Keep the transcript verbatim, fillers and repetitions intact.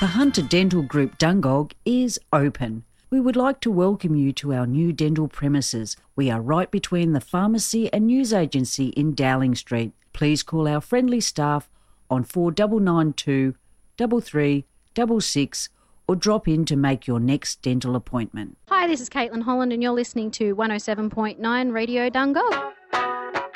The Hunter Dental Group Dungog is open. We would like to welcome you to our new dental premises. We are right between the pharmacy and news agency in Dowling Street. Please call our friendly staff on four nine nine two, three three six six or drop in to make your next dental appointment. Hi, this is Caitlin Holland and you're listening to one oh seven point nine Radio Dungog.